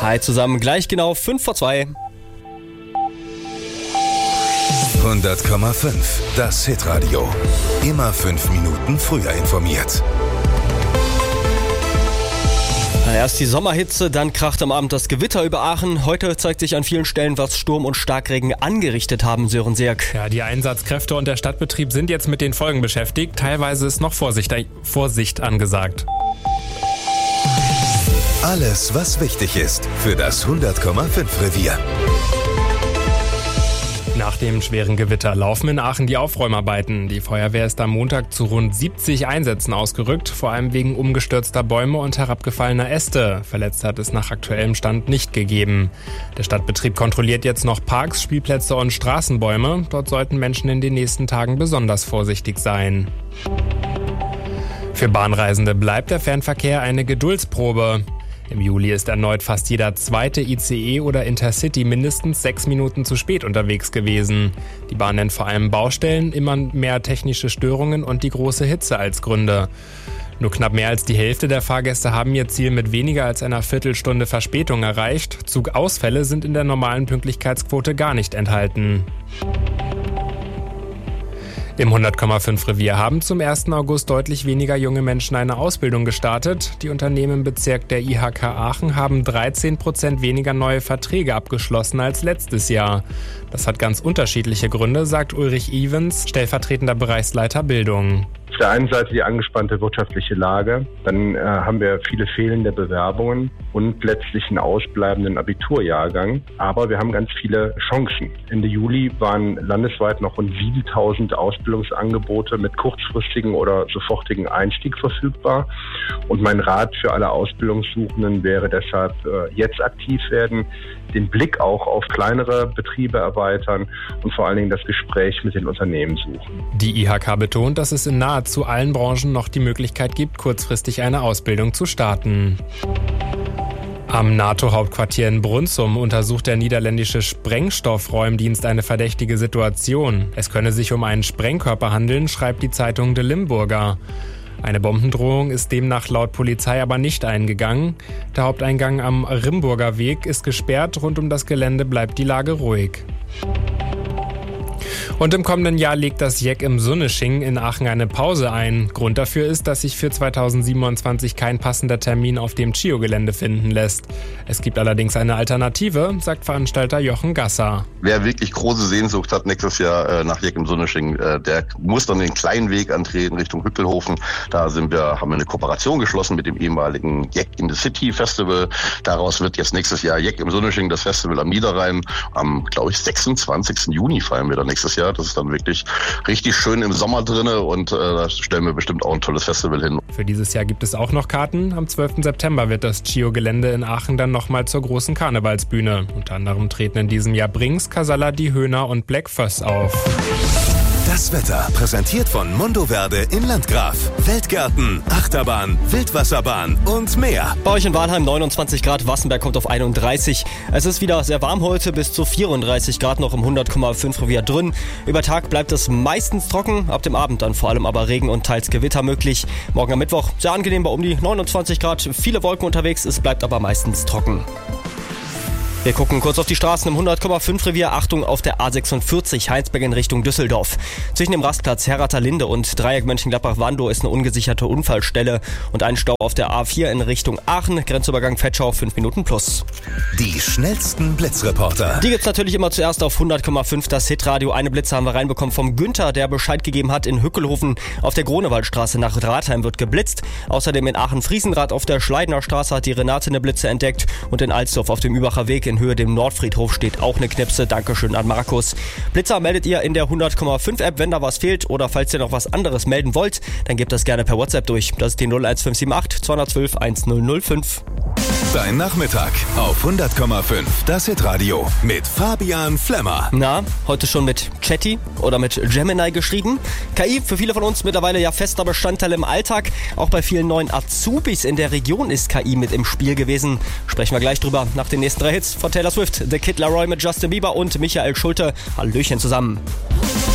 Hi zusammen, gleich genau 5:02. 100,5, das Hitradio. Immer 5 Minuten früher informiert. Erst die Sommerhitze, dann kracht am Abend das Gewitter über Aachen. Heute zeigt sich an vielen Stellen, was Sturm und Starkregen angerichtet haben, Sören Seerk. Ja, die Einsatzkräfte und der Stadtbetrieb sind jetzt mit den Folgen beschäftigt. Teilweise ist noch Vorsicht angesagt. Alles, was wichtig ist für das 100,5 Revier. Nach dem schweren Gewitter laufen in Aachen die Aufräumarbeiten. Die Feuerwehr ist am Montag zu rund 70 Einsätzen ausgerückt, vor allem wegen umgestürzter Bäume und herabgefallener Äste. Verletzt hat es nach aktuellem Stand nicht gegeben. Der Stadtbetrieb kontrolliert jetzt noch Parks, Spielplätze und Straßenbäume. Dort sollten Menschen in den nächsten Tagen besonders vorsichtig sein. Für Bahnreisende bleibt der Fernverkehr eine Geduldsprobe. Im Juli ist erneut fast jeder zweite ICE oder Intercity mindestens 6 Minuten zu spät unterwegs gewesen. Die Bahn nennt vor allem Baustellen, immer mehr technische Störungen und die große Hitze als Gründe. Nur knapp mehr als die Hälfte der Fahrgäste haben ihr Ziel mit weniger als einer Viertelstunde Verspätung erreicht. Zugausfälle sind in der normalen Pünktlichkeitsquote gar nicht enthalten. Im 100,5 Revier haben zum 1. August deutlich weniger junge Menschen eine Ausbildung gestartet. Die Unternehmen im Bezirk der IHK Aachen haben 13% weniger neue Verträge abgeschlossen als letztes Jahr. Das hat ganz unterschiedliche Gründe, sagt Ulrich Evans, stellvertretender Bereichsleiter Bildung. Auf der einen Seite die angespannte wirtschaftliche Lage, dann haben wir viele fehlende Bewerbungen und letztlich einen ausbleibenden Abiturjahrgang. Aber wir haben ganz viele Chancen. Ende Juli waren landesweit noch rund 7.000 Ausbildungsangebote mit kurzfristigen oder sofortigen Einstieg verfügbar. Und mein Rat für alle Ausbildungssuchenden wäre deshalb, jetzt aktiv werden, den Blick auch auf kleinere Betriebe erweitern und vor allen Dingen das Gespräch mit den Unternehmen suchen. Die IHK betont, dass es in nahezu allen Branchen noch die Möglichkeit gibt, kurzfristig eine Ausbildung zu starten. Am NATO-Hauptquartier in Brunsum untersucht der niederländische Sprengstoffräumdienst eine verdächtige Situation. Es könne sich um einen Sprengkörper handeln, schreibt die Zeitung De Limburger. Eine Bombendrohung ist demnach laut Polizei aber nicht eingegangen. Der Haupteingang am Rimburger Weg ist gesperrt, rund um das Gelände bleibt die Lage ruhig. Und im kommenden Jahr legt das JEC im Sunnesching in Aachen eine Pause ein. Grund dafür ist, dass sich für 2027 kein passender Termin auf dem CHIO-Gelände finden lässt. Es gibt allerdings eine Alternative, sagt Veranstalter Jochen Gasser. Wer wirklich große Sehnsucht hat nächstes Jahr nach JEC im Sunnesching, der muss dann den kleinen Weg antreten Richtung Hückelhofen. Da haben wir eine Kooperation geschlossen mit dem ehemaligen JEC in the City Festival. Daraus wird jetzt nächstes Jahr JEC im Sunnesching, das Festival am Niederrhein. Am, glaube ich, 26. Juni feiern wir dann nächstes Jahr. Das ist dann wirklich richtig schön im Sommer drinne und da stellen wir bestimmt auch ein tolles Festival hin. Für dieses Jahr gibt es auch noch Karten. Am 12. September wird das CHIO-Gelände in Aachen dann nochmal zur großen Karnevalsbühne. Unter anderem treten in diesem Jahr Brings, Casalla, Die Höhner und Black Föss auf. Das Wetter präsentiert von Mondoverde in Landgraf. Feldgärten, Achterbahn, Wildwasserbahn und mehr. Bei euch in Walheim 29 Grad, Wassenberg kommt auf 31. Es ist wieder sehr warm heute, bis zu 34 Grad noch im 100,5 Revier drin. Über Tag bleibt es meistens trocken, ab dem Abend dann vor allem aber Regen und teils Gewitter möglich. Morgen am Mittwoch sehr angenehm bei um die 29 Grad, viele Wolken unterwegs, es bleibt aber meistens trocken. Wir gucken kurz auf die Straßen im 100,5 Revier. Achtung auf der A46 Heinsberg in Richtung Düsseldorf. Zwischen dem Rastplatz Herrather Linde und Dreieck Mönchengladbach-Wandow ist eine ungesicherte Unfallstelle und ein Stau auf der A4 in Richtung Aachen. Grenzübergang Vetschau 5 Minuten plus. Die schnellsten Blitzreporter. Die gibt's natürlich immer zuerst auf 100,5 das Hitradio. Eine Blitze haben wir reinbekommen vom Günther, der Bescheid gegeben hat, in Hückelhofen auf der Grunewaldstraße nach Rathheim wird geblitzt. Außerdem in Aachen-Friesenrath auf der Schleidener Straße hat die Renate eine Blitze entdeckt und in Alsdorf auf dem Übacher Weg in Höhe dem Nordfriedhof steht auch eine Knipse. Dankeschön an Markus. Blitzer meldet ihr in der 100,5 App, wenn da was fehlt oder falls ihr noch was anderes melden wollt, dann gebt das gerne per WhatsApp durch. Das ist die 01578 212 1005. Dein Nachmittag auf 100,5 das Hitradio mit Fabian Flemmer. Na, heute schon mit Chatty oder mit Gemini geschrieben. KI für viele von uns mittlerweile ja fester Bestandteil im Alltag. Auch bei vielen neuen Azubis in der Region ist KI mit im Spiel gewesen. Sprechen wir gleich drüber nach den nächsten 3 Hits von Taylor Swift, The Kid Laroi mit Justin Bieber und Michael Schulte. Hallöchen zusammen.